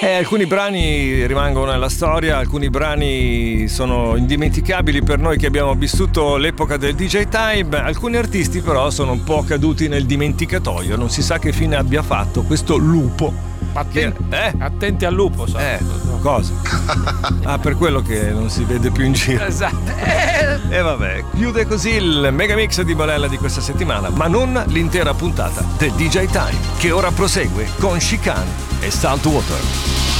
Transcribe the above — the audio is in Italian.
Alcuni brani rimangono nella storia, alcuni brani sono indimenticabili per noi che abbiamo vissuto l'epoca del DJ Time, alcuni artisti però sono un po' caduti nel dimenticatoio, non si sa che fine abbia fatto questo lupo. Attenti al lupo, cosa? Ah, per quello che non si vede più in giro. Esatto. E vabbè, chiude così il megamix di Balella di questa settimana, ma non l'intera puntata del DJ Time, che ora prosegue con Chicane e Saltwater.